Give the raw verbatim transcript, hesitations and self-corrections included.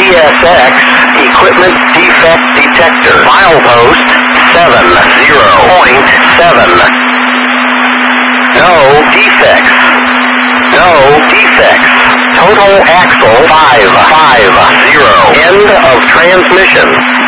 C S X Equipment Defect Detector. Milepost seven zero point seven. No defects. No defects. Total axle five five zero. End of transmission.